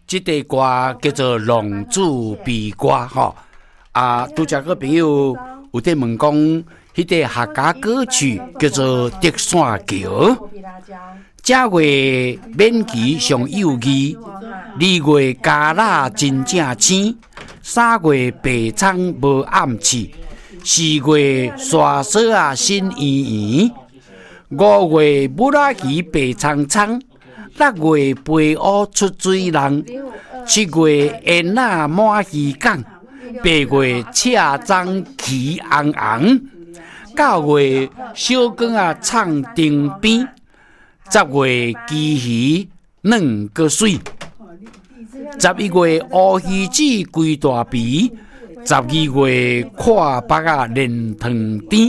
这个歌叫做《浪子悲歌》吼。拄则个朋友有在问讲，迄个客家歌曲叫做《德山桥》。正月免期上有义，2月加辣真正青，3月白苍无暗刺，4月沙沙啊新圆圆，5月木拉鱼白苍苍，6月飞乌出水人，7月烟仔满鱼港，8月赤章旗红红，9月小光啊唱丁边，10月鸡鱼软个水，11月乌鱼子规大皮，12月看北啊莲塘甜，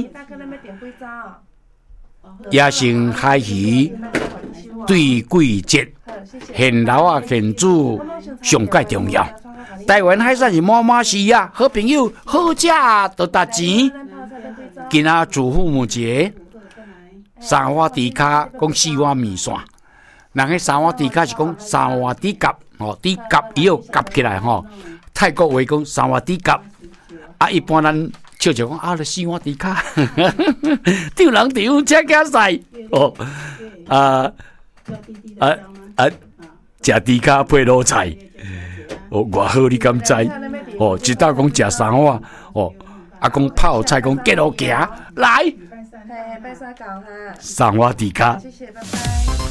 野生海鱼对季节，现老啊现主上介重要。台湾海产是满满是啊，好朋友好食都值钱。今仔祖父母节，3碗猪脚讲4碗面线，人迄3碗猪脚是讲3碗猪脚，猪脚伊有夹起来吼。泰国话讲3碗猪脚，一般咱笑就讲就4碗猪脚，丢人丢吃假晒食猪脚配卤菜，偌好你敢知？一道讲食3碗，讲泡菜讲结路行来，3碗猪脚。 谢谢，拜拜。